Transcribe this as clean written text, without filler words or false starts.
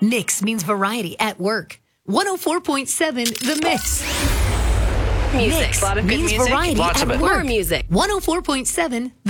Mix means variety at work. 104.7 The Mix. Music. Mix A lot of good means music. variety Lots at of it. work. More music. 104.7 The